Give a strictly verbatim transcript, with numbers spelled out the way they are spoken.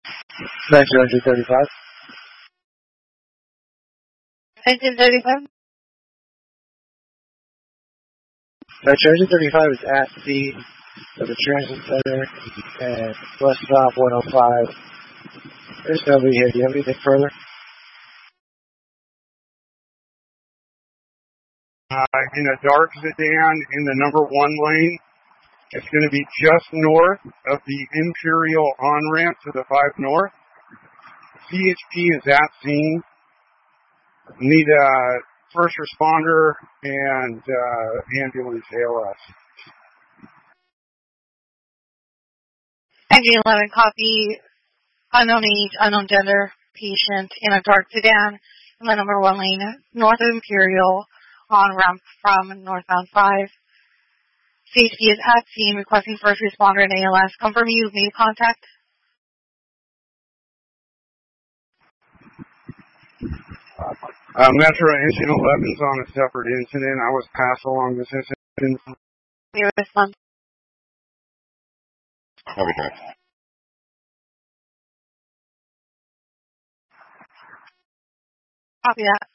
nineteen thirty-five. nineteen thirty-five? nineteen thirty-five is at the, of the transit center and bus stop one oh five. There's nobody here. Do you have anything further? Uh, in a dark sedan in the number one lane. It's going to be just north of the Imperial on-ramp to the five North. C H P is at scene. Need a first responder and uh, ambulance A L S. nineteen eleven, copy. Unknown age, unknown gender, patient in a dark sedan in the number one lane, north of Imperial, on ramp from northbound five. C H P is at scene, requesting first responder and A L S. Confirm you've made contact. Uh, Metro Incident eleven is on a separate incident. I was passed along this incident. Your response. Okay. Copy that.